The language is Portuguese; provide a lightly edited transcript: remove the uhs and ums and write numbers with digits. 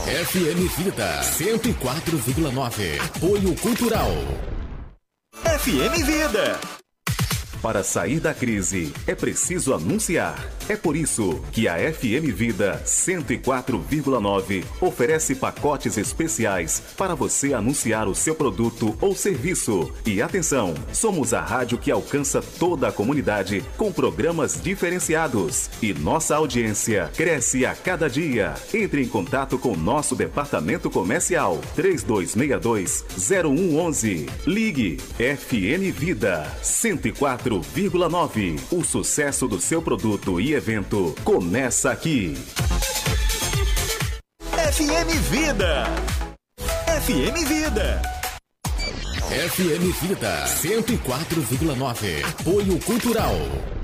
FM Vida 104,9. Apoio Cultural. FM Vida. Para sair da crise, é preciso anunciar. É por isso que a FM Vida 104,9 oferece pacotes especiais para você anunciar o seu produto ou serviço. E atenção, somos a rádio que alcança toda a comunidade com programas diferenciados. E nossa audiência cresce a cada dia. Entre em contato com nosso departamento comercial 3262-0111. Ligue FM Vida 104,9. O sucesso do seu produto e evento começa aqui. FM Vida. FM Vida. FM Vida 104,9. Apoio Cultural.